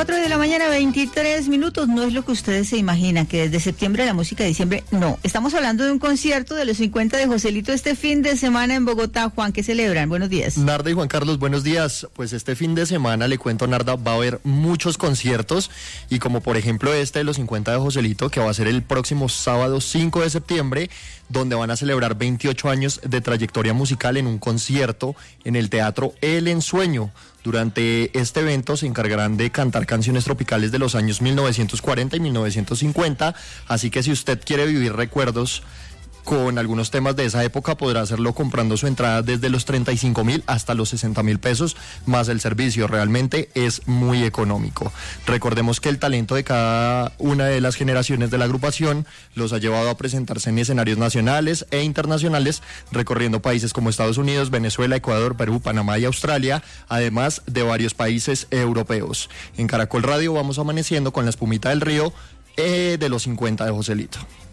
4 de la mañana, 23 minutos. No es lo que ustedes se imaginan, que desde septiembre la música de diciembre, no. Estamos hablando de un concierto de los 50 de Joselito este fin de semana en Bogotá. Juan, ¿qué celebran? Buenos días. Narda y Juan Carlos, buenos días. Pues este fin de semana, le cuento, Narda, va a haber muchos conciertos, y como por ejemplo este de los 50 de Joselito, que va a ser el próximo sábado 5 de septiembre, donde van a celebrar 28 años de trayectoria musical en un concierto en el Teatro El Ensueño. Durante este evento se encargarán de cantar canciones tropicales de los años 1940 y 1950, así que si usted quiere vivir recuerdos con algunos temas de esa época, podrá hacerlo comprando su entrada desde los 35.000 hasta los 60.000 pesos, más el servicio. Realmente es muy económico. Recordemos que el talento de cada una de las generaciones de la agrupación los ha llevado a presentarse en escenarios nacionales e internacionales, recorriendo países como Estados Unidos, Venezuela, Ecuador, Perú, Panamá y Australia, además de varios países europeos. En Caracol Radio vamos amaneciendo con la espumita del río de los 50 de Joselito.